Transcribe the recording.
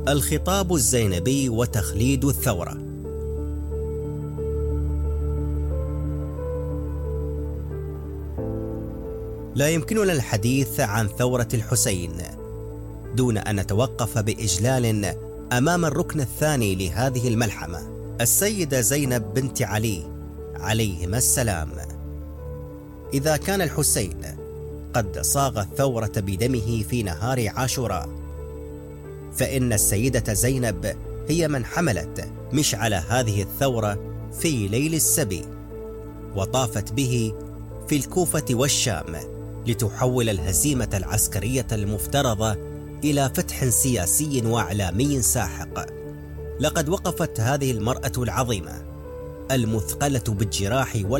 الخطاب الزينبي وتخليد الثورة. لا يمكننا الحديث عن ثورة الحسين دون أن نتوقف بإجلال أمام الركن الثاني لهذه الملحمة، السيدة زينب بنت علي عليهما السلام. إذا كان الحسين قد صاغ الثورة بدمه في نهار عاشوراء، فإن السيدة زينب هي من حملت مشعل هذه الثورة في ليل السبي، وطافت به في الكوفة والشام لتحول الهزيمة العسكرية المفترضة إلى فتح سياسي وإعلامي ساحق. لقد وقفت هذه المرأة العظيمة المثقلة بالجراح